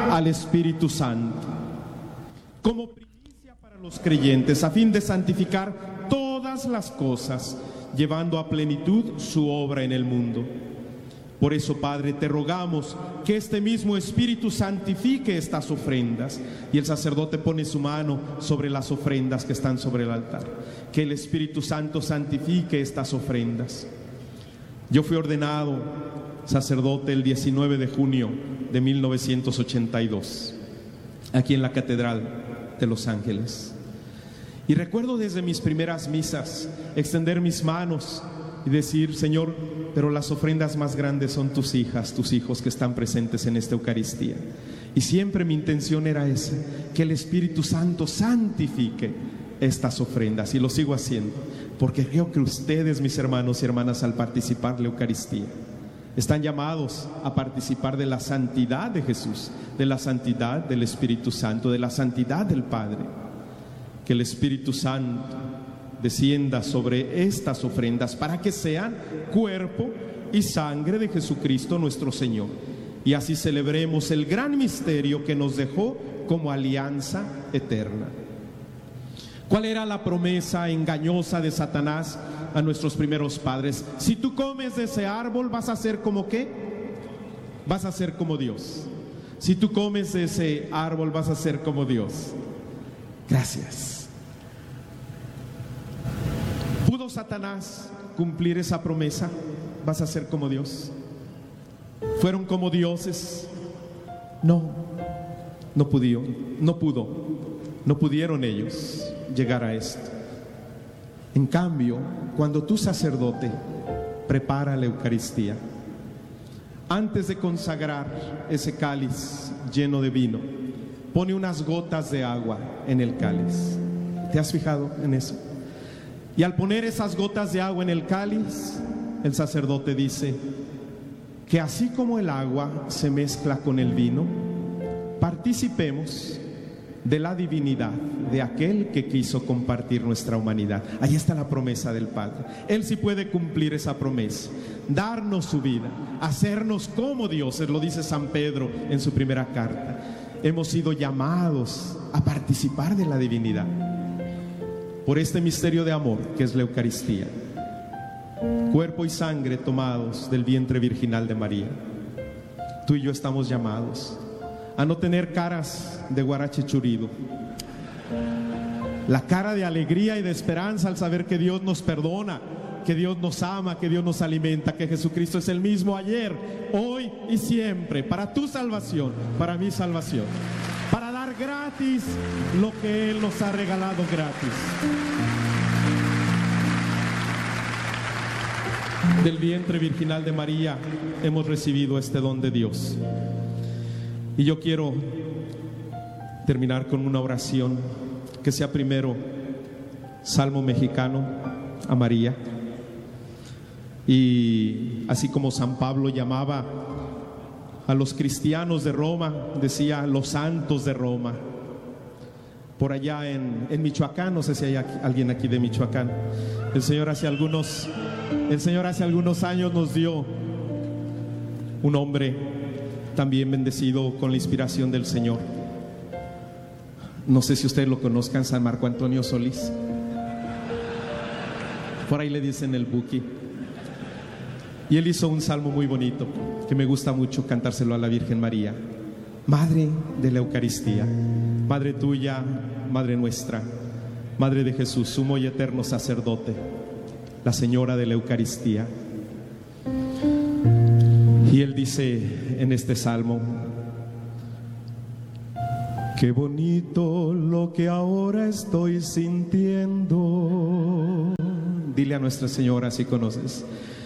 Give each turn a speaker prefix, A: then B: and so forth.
A: al Espíritu Santo como primicia para los creyentes, a fin de santificar todas las cosas, llevando a plenitud su obra en el mundo. Por eso, Padre, te rogamos que este mismo Espíritu santifique estas ofrendas. Y el sacerdote pone su mano sobre las ofrendas que están sobre el altar. Que el Espíritu Santo santifique estas ofrendas. Yo fui ordenado sacerdote el 19 de junio de 1982, aquí en la Catedral de Los Ángeles. Y recuerdo desde mis primeras misas extender mis manos y decir: Señor, pero las ofrendas más grandes son tus hijas, tus hijos que están presentes en esta Eucaristía. Y siempre mi intención era esa, que el Espíritu Santo santifique estas ofrendas, y lo sigo haciendo, porque creo que ustedes, mis hermanos y hermanas, al participar de la Eucaristía, están llamados a participar de la santidad de Jesús, de la santidad del Espíritu Santo, de la santidad del Padre. Que el Espíritu Santo descienda sobre estas ofrendas para que sean cuerpo y sangre de Jesucristo nuestro Señor, y así celebremos el gran misterio que nos dejó como alianza eterna. ¿Cuál era la promesa engañosa de Satanás a nuestros primeros padres? Si tú comes de ese árbol, ¿vas a ser como qué? Vas a ser como Dios. Si tú comes de ese árbol, vas a ser como Dios. Gracias. ¿Pudo Satanás cumplir esa promesa? ¿Vas a ser como Dios? ¿Fueron como dioses? No pudieron ellos llegar a esto. En cambio, cuando tu sacerdote prepara la Eucaristía, antes de consagrar ese cáliz lleno de vino, pone unas gotas de agua en el cáliz. ¿Te has fijado en eso? Y al poner esas gotas de agua en el cáliz, el sacerdote dice que así como el agua se mezcla con el vino, participemos de la divinidad de aquel que quiso compartir nuestra humanidad. Ahí está la promesa del Padre. Él sí puede cumplir esa promesa, darnos su vida, hacernos como dioses. Lo dice San Pedro en su primera carta. Hemos sido llamados a participar de la divinidad por este misterio de amor que es la Eucaristía, cuerpo y sangre tomados del vientre virginal de María. Tú y yo estamos llamados a no tener caras de guarache churido, la cara de alegría y de esperanza al saber que Dios nos perdona, que Dios nos ama, que Dios nos alimenta, que Jesucristo es el mismo ayer, hoy y siempre, para tu salvación, para mi salvación, para dar gratis lo que Él nos ha regalado gratis. Del vientre virginal de María hemos recibido este don de Dios. Y yo quiero terminar con una oración que sea primero salmo mexicano a María, y así como San Pablo llamaba a los cristianos de Roma, decía los santos de Roma. Por allá en Michoacán, no sé si hay alguien aquí de Michoacán, el Señor hace algunos años nos dio un hombre también bendecido con la inspiración del Señor. No sé si ustedes lo conozcan, San Marco Antonio Solís. Por ahí le dicen el Buki. Y él hizo un salmo muy bonito que me gusta mucho cantárselo a la Virgen María. Madre de la Eucaristía, Madre tuya, Madre nuestra, Madre de Jesús, sumo y eterno sacerdote, la Señora de la Eucaristía. Y él dice en este salmo: qué bonito lo que ahora estoy sintiendo. Dile a Nuestra Señora si conoces.